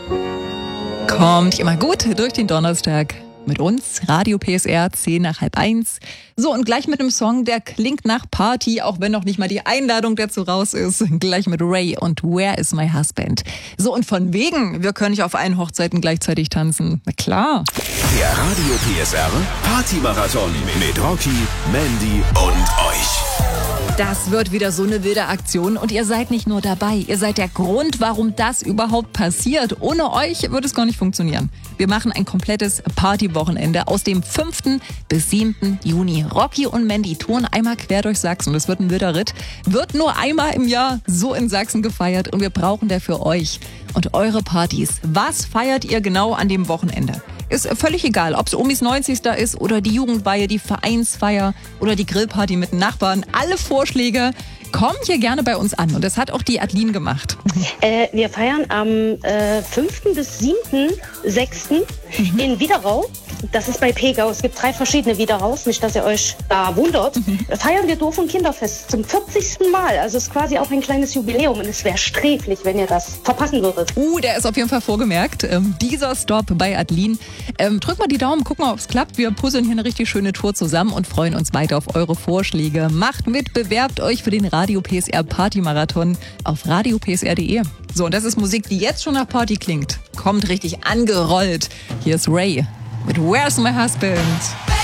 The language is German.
Kommt immer gut durch den Donnerstag mit uns, Radio PSR, 10:30. So, und gleich mit einem Song, der klingt nach Party, auch wenn noch nicht mal die Einladung dazu raus ist. Gleich mit Ray und Where is my husband? So, und von wegen, wir können nicht auf allen Hochzeiten gleichzeitig tanzen. Na klar. Der Radio PSR Party-Marathon mit Rocky, Mandy und euch. Das wird wieder so eine wilde Aktion und ihr seid nicht nur dabei, ihr seid der Grund, warum das überhaupt passiert. Ohne euch würde es gar nicht funktionieren. Wir machen ein komplettes Partywochenende aus dem 5. bis 7. Juni. Rocky und Mandy touren einmal quer durch Sachsen. Das wird ein wilder Ritt. Wird nur einmal im Jahr so in Sachsen gefeiert und wir brauchen dafür euch und eure Partys. Was feiert ihr genau an dem Wochenende? Ist völlig egal, ob es Omis 90. ist oder die Jugendweihe, die Vereinsfeier oder die Grillparty mit den Nachbarn. Alle Vorschläge kommen hier gerne bei uns an. Und das hat auch die Adeline gemacht. Wir feiern am 5. bis 7.6. in Widerau. Das ist bei Pegau. Es gibt 3 verschiedene Wideraus, nicht, dass ihr euch da wundert. Feiern wir Dorf- und Kinderfest zum 40. Mal. Also es ist quasi auch ein kleines Jubiläum. Und es wäre sträflich, wenn ihr das verpassen würdet. Der ist auf jeden Fall vorgemerkt. Dieser Stop bei Adeline. Drückt mal die Daumen, guck mal, ob es klappt. Wir puzzeln hier eine richtig schöne Tour zusammen und freuen uns weiter auf eure Vorschläge. Macht mit, bewerbt euch für den Radio PSR Party-Marathon auf radiopsr.de. So, und das ist Musik, die jetzt schon nach Party klingt. Kommt richtig angerollt. Hier ist Ray mit Where's My Husband?